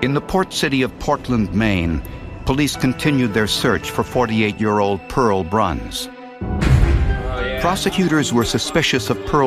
In the port city of Portland, Maine, police continued their search for 48-year-old Pearl Bruns. Prosecutors were suspicious of Pearl